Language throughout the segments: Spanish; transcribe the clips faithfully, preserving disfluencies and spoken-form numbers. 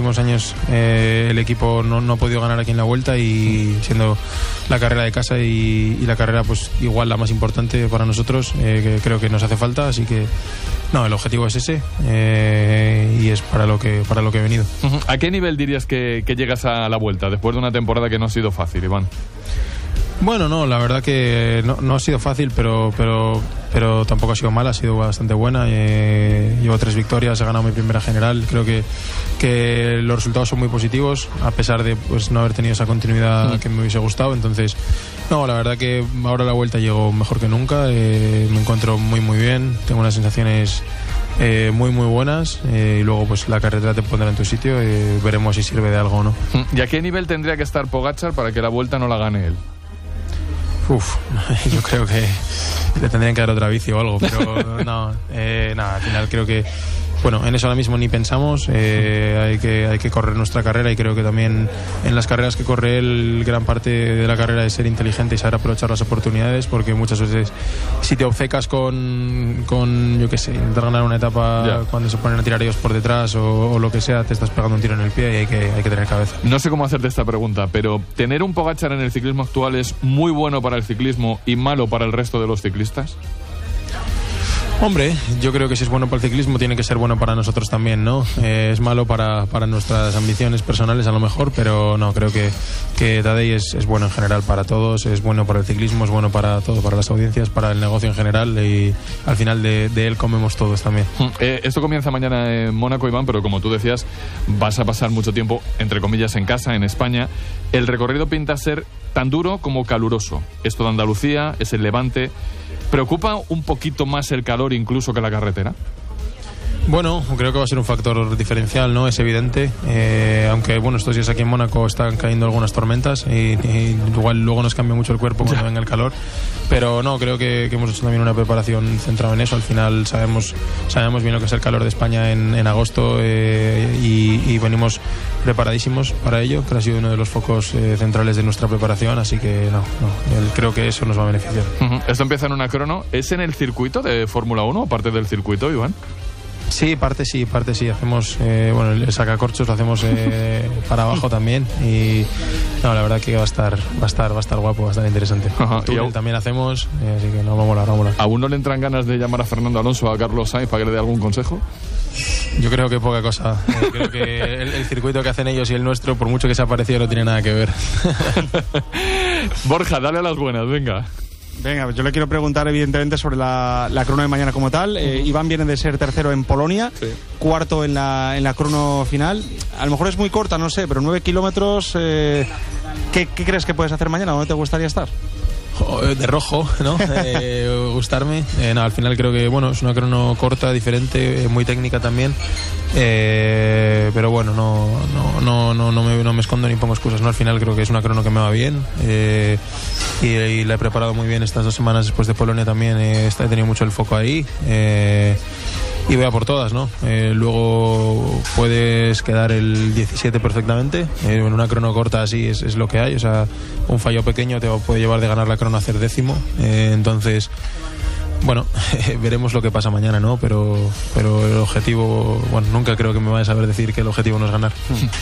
últimos años eh, el equipo no, no ha podido ganar aquí en la Vuelta, y siendo la carrera de casa y, y la carrera pues igual la más importante para nosotros, eh, que creo que nos hace falta, así que no, el objetivo es ese, eh, y es para lo que para lo que he venido. ¿A qué nivel dirías que, que llegas a la Vuelta después de una temporada que no ha sido fácil, Iván? Bueno, no, la verdad que no, no ha sido fácil, pero pero pero tampoco ha sido mala, ha sido bastante buena. Eh, llevo tres victorias, he ganado mi primera general. Creo que, que los resultados son muy positivos, a pesar de pues no haber tenido esa continuidad sí. que me hubiese gustado. Entonces, no, la verdad que ahora a la Vuelta llego mejor que nunca. Eh, me encuentro muy muy bien, tengo unas sensaciones eh, muy muy buenas, eh, y luego pues la carretera te pondrá en tu sitio, y veremos si sirve de algo o no. ¿Y a qué nivel tendría que estar Pogačar para que la Vuelta no la gane él? Uf, yo creo que le tendrían que dar otra bici o algo, pero no, eh, nada, al final creo que, bueno, en eso ahora mismo ni pensamos, eh, hay que hay que correr nuestra carrera, y creo que también en las carreras que corre él, gran parte de la carrera es ser inteligente y saber aprovechar las oportunidades, porque muchas veces si te obcecas con, con yo qué sé, intentar ganar una etapa yeah. cuando se ponen a tirar ellos por detrás o, o lo que sea, te estás pegando un tiro en el pie, y hay que, hay que tener cabeza. No sé cómo hacerte esta pregunta, pero ¿tener un Pogačar en el ciclismo actual es muy bueno para el ciclismo y malo para el resto de los ciclistas? Hombre, yo creo que si es bueno para el ciclismo tiene que ser bueno para nosotros también, ¿no? Eh, es malo para, para nuestras ambiciones personales a lo mejor, pero no, creo que, que Tadej es, es bueno en general para todos, es bueno para el ciclismo, es bueno para todo, para las audiencias, para el negocio en general, y al final de, de él comemos todos también. Eh, esto comienza mañana en Mónaco, Iván, pero como tú decías, vas a pasar mucho tiempo, entre comillas, en casa, en España. El recorrido pinta ser tan duro como caluroso. Esto de Andalucía, es el Levante. ¿Preocupa un poquito más el calor incluso que la carretera? Bueno, creo que va a ser un factor diferencial, ¿no? Es evidente, eh, aunque bueno, estos días aquí en Mónaco están cayendo algunas tormentas, y, y igual luego nos cambia mucho el cuerpo cuando venga el calor, pero no, creo que, que hemos hecho también una preparación centrada en eso. Al final sabemos sabemos bien lo que es el calor de España en, en agosto, eh, y, y venimos preparadísimos para ello, que ha sido uno de los focos eh, centrales de nuestra preparación, así que no, no, creo que eso nos va a beneficiar. Uh-huh. Esto empieza en una crono. ¿Es en el circuito de Fórmula uno o parte del circuito, Iván? Sí, parte sí, parte sí. Hacemos, eh, bueno, el sacacorchos lo hacemos eh, para abajo también, y no, la verdad que va a estar, va a estar, va a estar guapo, va a estar interesante. Ajá, el túnel también hacemos, eh, así que no, vamos a molar, vamos a molar. ¿Aún no le entran ganas de llamar a Fernando Alonso, a Carlos Sainz, para que le dé algún consejo? Yo creo que poca cosa. Eh, creo que el, el circuito que hacen ellos y el nuestro, por mucho que sea parecido, no tiene nada que ver. Borja, dale a las buenas, venga. Venga, yo le quiero preguntar evidentemente sobre la, la crono de mañana como tal. Eh, Iván viene de ser tercero en Polonia, sí. cuarto en la, en la crono final. A lo mejor es muy corta, no sé, pero nueve kilómetros. Eh, ¿qué, ¿Qué crees que puedes hacer mañana? ¿Dónde te gustaría estar? De rojo, ¿no? Eh, gustarme. Eh, no, al final creo que bueno, es una crono corta, diferente, eh, muy técnica también. Eh, pero bueno, no, no, no, no, no, me, no me escondo ni pongo excusas, ¿no? Al final creo que es una crono que me va bien. Eh, y, y la he preparado muy bien estas dos semanas después de Polonia también. Eh, he tenido mucho el foco ahí. Eh, y voy a por todas, ¿no? Eh, luego puedes quedar el diecisiete perfectamente. Eh, en una crono corta así es, es lo que hay. O sea, un fallo pequeño te puede llevar de ganar la crono a hacer décimo. Eh, entonces, bueno, veremos lo que pasa mañana, ¿no? Pero, pero el objetivo, bueno, nunca creo que me vaya a saber decir que el objetivo no es ganar.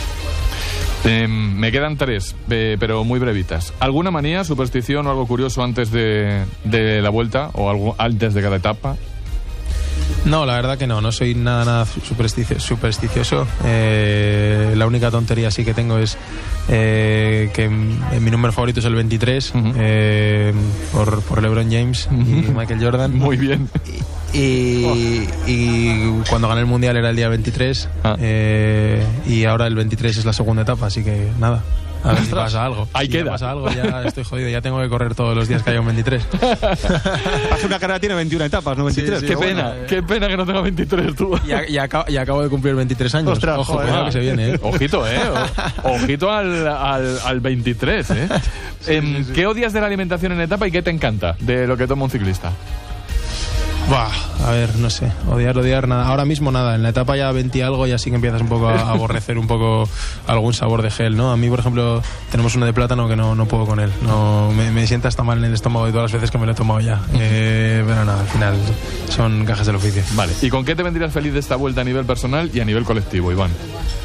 Eh, me quedan tres, eh, pero muy brevitas. ¿Alguna manía, superstición o algo curioso antes de, de la vuelta o algo antes de cada etapa? No, la verdad que no, no soy nada, nada supersticio, supersticioso. Eh, la única tontería sí que tengo es eh, que mi número favorito es el veintitrés, uh-huh. eh, por, por LeBron James uh-huh. y Michael Jordan. Muy bien. Y, y, y cuando gané el Mundial era el día veintitrés, ah. eh, y ahora el veintitrés es la segunda etapa, así que nada. A ver si pasa algo. Ahí si queda. pasa algo, ya estoy jodido. Ya tengo que correr todos los días que haya un veintitrés. Hace una carrera tiene veintiuna etapas, no veintitrés. Sí, sí, qué pena, bueno, eh... qué pena que no tenga veintitrés tú. Y, a, y, acabo, y acabo de cumplir veintitrés años. Ostras, Ojo, joder, cuidado que se viene, ¿eh? Ojito, ¿eh? O, ojito al, al, al veintitrés, ¿eh? Sí, eh sí, sí. ¿Qué odias de la alimentación en etapa y qué te encanta de lo que toma un ciclista? Buah, a ver, no sé, odiar, odiar, nada. Ahora mismo nada, en la etapa ya veinte algo ya sí que empiezas un poco a aborrecer un poco algún sabor de gel, ¿no? A mí, por ejemplo, tenemos uno de plátano que no, no puedo con él, no, me, me sienta hasta mal en el estómago de todas las veces que me lo he tomado ya, eh, pero nada, al final son cajas del oficio. Vale, ¿y con qué te vendrías feliz de esta vuelta a nivel personal y a nivel colectivo, Iván?